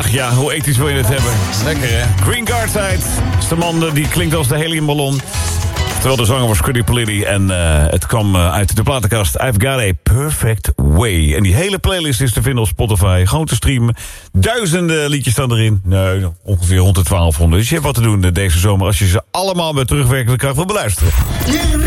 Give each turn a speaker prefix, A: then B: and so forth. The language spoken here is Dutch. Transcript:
A: Ach ja, hoe ethisch wil je het hebben? Lekker hè? Green Guardside is de man die klinkt als de heliumballon. Terwijl de zanger was Scritti Politti. En het kwam uit de platenkast I've Got a Perfect Way. En die hele playlist is te vinden op Spotify. Gewoon te streamen. Duizenden liedjes staan erin. Nee, ongeveer rond de 1200. Dus je hebt wat te doen deze zomer als je ze allemaal met terugwerkende kracht wil beluisteren.